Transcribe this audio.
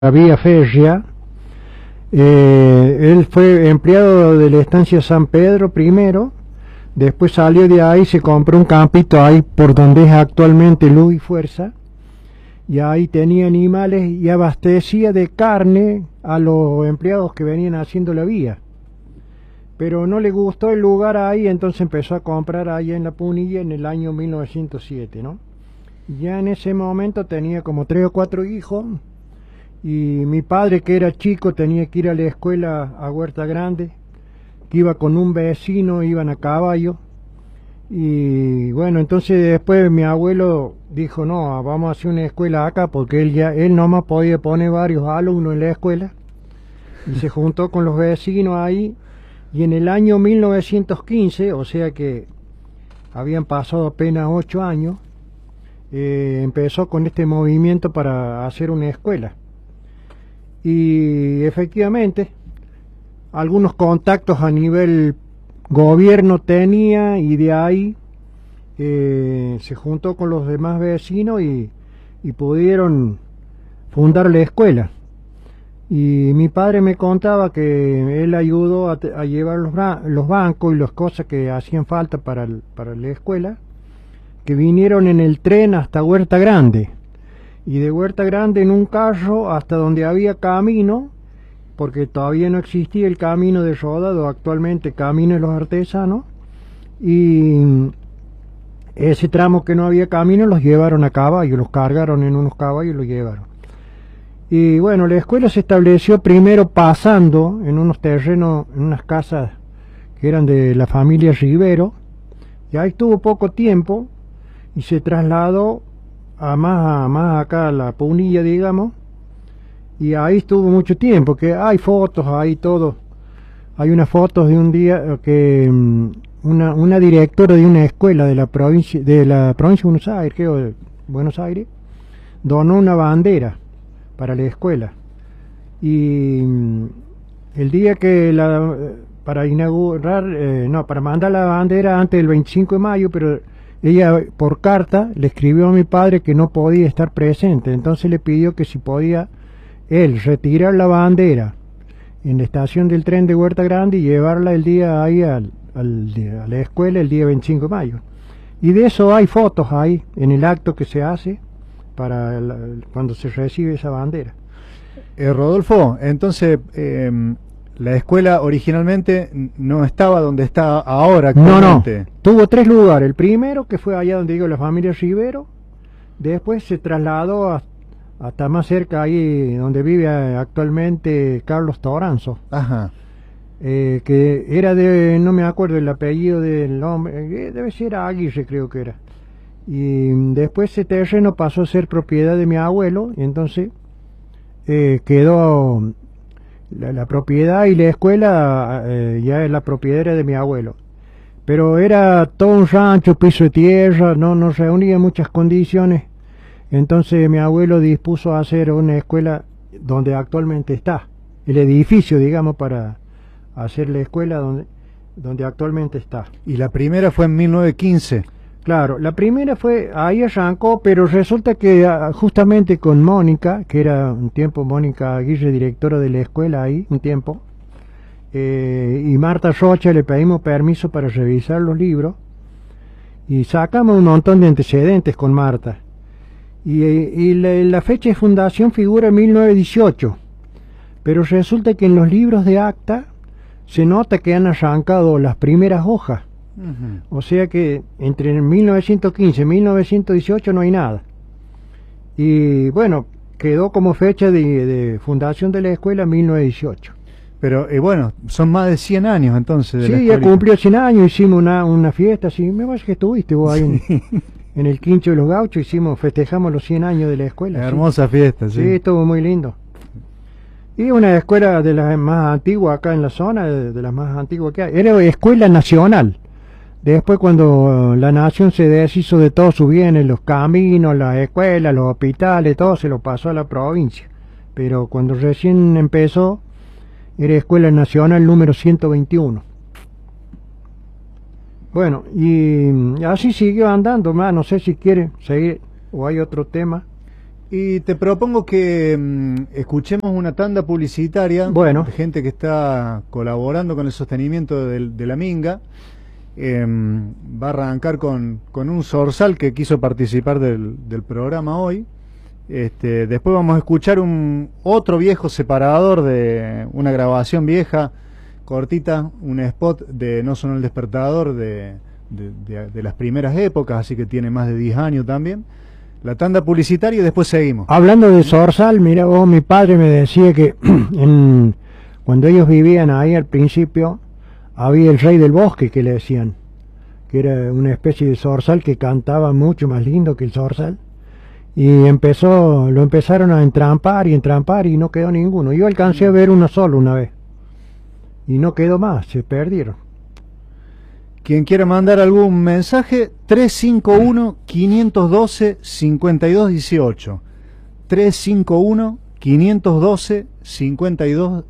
la vía férrea. Él fue empleado de la estancia San Pedro primero, después salió de ahí, se compró un campito ahí por donde es actualmente Luz y Fuerza, y ahí tenía animales y abastecía de carne a los empleados que venían haciendo la vía. Pero no le gustó el lugar ahí, entonces empezó a comprar ahí en La Punilla en el año 1907, ¿no? Ya en ese momento tenía como 3 o 4 hijos, y mi padre, que era chico, tenía que ir a la escuela a Huerta Grande, que iba con un vecino, iban a caballo. Y bueno, entonces después mi abuelo dijo: no, vamos a hacer una escuela acá, porque él nomás podía poner varios alumnos en la escuela, y se juntó con los vecinos ahí. Y en el año 1915, o sea que habían pasado apenas 8 años, empezó con este movimiento para hacer una escuela. Y efectivamente algunos contactos a nivel gobierno tenía, y de ahí se juntó con los demás vecinos y pudieron fundar la escuela. Y mi padre me contaba que él ayudó a llevar los bancos y las cosas que hacían falta para la escuela, que vinieron en el tren hasta Huerta Grande, y de Huerta Grande en un carro hasta donde había camino, porque todavía no existía el camino de Rodado, actualmente Camino de los Artesanos, y ese tramo que no había camino los llevaron a caballo, los cargaron en unos caballos y los llevaron. Y bueno, la escuela se estableció primero pasando en unos terrenos, en unas casas que eran de la familia Rivero, y ahí estuvo poco tiempo y se trasladó a más acá a La Punilla, digamos, y ahí estuvo mucho tiempo, que hay fotos, hay todo. Hay unas fotos de un día que una directora de una escuela de la provincia de Buenos Aires, creo, de Buenos Aires, donó una bandera para la escuela. Y el día que para inaugurar, no, para mandar la bandera antes del 25 de mayo, pero ella por carta le escribió a mi padre que no podía estar presente, entonces le pidió que si podía él retirar la bandera en la estación del tren de Huerta Grande y llevarla el día ahí a la escuela el día 25 de mayo. Y de eso hay fotos ahí en el acto que se hace para cuando se recibe esa bandera. Rodolfo, entonces la escuela originalmente no estaba donde está ahora actualmente. No, tuvo 3 lugares. El primero, que fue allá donde digo la familia Rivero, después se trasladó hasta más cerca, ahí donde vive actualmente Carlos Toranzo. Ajá. Que era de, no me acuerdo el apellido del hombre, debe ser Aguirre, creo que era. Y después ese terreno pasó a ser propiedad de mi abuelo, y entonces quedó la propiedad, y la escuela ya es la propiedad de mi abuelo. Pero era todo un rancho, piso de tierra, no reunía muchas condiciones. Entonces mi abuelo dispuso a hacer una escuela donde actualmente está, el edificio, digamos, para hacer la escuela donde actualmente está. Y la primera fue en 1915. Claro, la primera fue, ahí arrancó, pero resulta que justamente con Mónica, que era un tiempo Mónica Aguirre, directora de la escuela ahí, un tiempo, y Marta Rocha, le pedimos permiso para revisar los libros, y sacamos un montón de antecedentes con Marta. Y la fecha de fundación figura en 1918, pero resulta que en los libros de acta se nota que han arrancado las primeras hojas. O sea que entre 1915 y 1918 no hay nada. Y bueno, quedó como fecha de fundación de la escuela 1918. Pero bueno, son más de 100 años entonces. Sí, ya cumplió 100 años, hicimos una fiesta, sí, me parece que estuviste vos ahí en el Quincho de los Gauchos, festejamos los 100 años de la escuela. Hermosa fiesta, sí. Sí, estuvo muy lindo. Y una escuela de las más antiguas acá en la zona, de las más antiguas que hay. Era escuela nacional. Después, cuando la nación se deshizo de todos sus bienes, los caminos, las escuelas, los hospitales, todo se lo pasó a la provincia. Pero cuando recién empezó, era Escuela Nacional número 121. Bueno, y así siguió andando más. No sé si quiere seguir o hay otro tema. Y te propongo que escuchemos una tanda publicitaria Bueno. de gente que está colaborando con el sostenimiento de la Minga. Va a arrancar con un zorzal que quiso participar del programa hoy. Después vamos a escuchar otro viejo separador de una grabación vieja, cortita, un spot de No Sonó el Despertador de las primeras épocas, así que tiene más de 10 años también. La tanda publicitaria y después seguimos. Hablando de zorzal, mira vos, mi padre me decía que cuando ellos vivían ahí al principio, había el rey del bosque que le decían, que era una especie de zorzal que cantaba mucho más lindo que el zorzal, y lo empezaron a entrampar y no quedó ninguno. Yo alcancé a ver uno solo una vez y no quedó más, se perdieron. Quien quiera mandar algún mensaje, 351-512-5218. 351-512-5218.